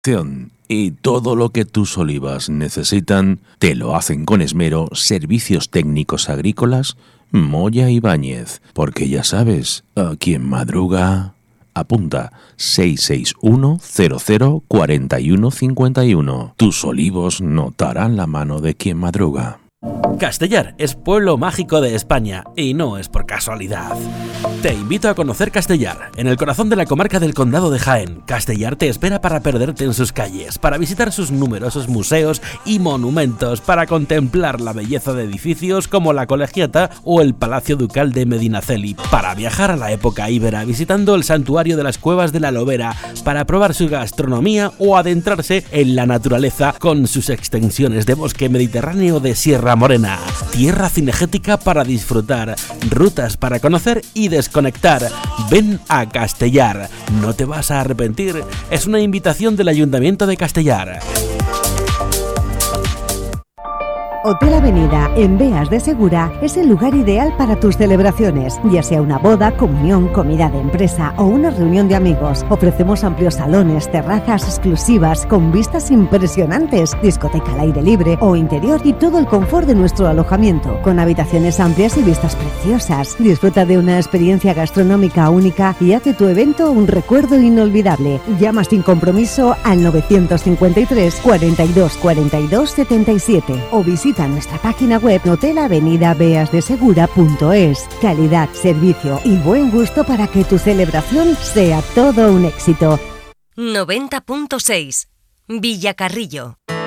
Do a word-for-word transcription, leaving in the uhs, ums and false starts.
Y todo lo que tus olivas necesitan, te lo hacen con esmero Servicios Técnicos Agrícolas Moya Ibáñez. Porque ya sabes, a quien madruga, apunta seis seis uno cero cero cuatro uno cinco uno. Tus olivos notarán la mano de quien madruga. Castellar es pueblo mágico de España y no es por casualidad. Te invito a conocer Castellar, en el corazón de la comarca del Condado de Jaén. Castellar te espera para perderte en sus calles, para visitar sus numerosos museos y monumentos, para contemplar la belleza de edificios como la Colegiata o el Palacio Ducal de Medinaceli, para viajar a la época íbera visitando el santuario de las Cuevas de la Lobera, para probar su gastronomía o adentrarse en la naturaleza con sus extensiones de bosque mediterráneo de Sierra Morena. Tierra cinegética para disfrutar, rutas para conocer y desconectar. Ven a Castellar, no te vas a arrepentir. Es una invitación del Ayuntamiento de Castellar. Hotel Avenida, en Beas de Segura, es el lugar ideal para tus celebraciones, ya sea una boda, comunión, comida de empresa o una reunión de amigos. Ofrecemos amplios salones, terrazas exclusivas con vistas impresionantes, discoteca al aire libre o interior y todo el confort de nuestro alojamiento, con habitaciones amplias y vistas preciosas. Disfruta de una experiencia gastronómica única y haz de tu evento un recuerdo inolvidable. Llama sin compromiso al novecientos cincuenta y tres cuarenta y dos cuarenta y dos setenta y siete o visita nuestra página web hotel avenida beas de segura punto es. Calidad, servicio y buen gusto para que tu celebración sea todo un éxito. noventa punto seis Villacarrillo.